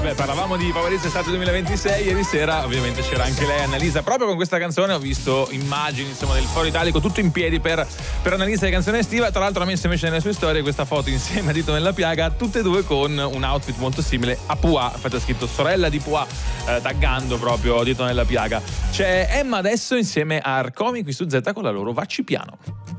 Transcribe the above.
Beh, parlavamo di Favorizio Estate 2026, ieri sera ovviamente c'era anche lei, Annalisa. Proprio con questa canzone ho visto immagini, insomma, del Foro Italico tutto in piedi per Annalisa di canzone estiva. Tra l'altro ha messo invece nelle sue storie questa foto insieme a Dito Nella Piaga, tutte e due con un outfit molto simile a Pua, infatti ha scritto sorella di Pua, taggando proprio Dito Nella Piaga. C'è Emma adesso insieme a Arcomi qui su Z con la loro Vacci Piano.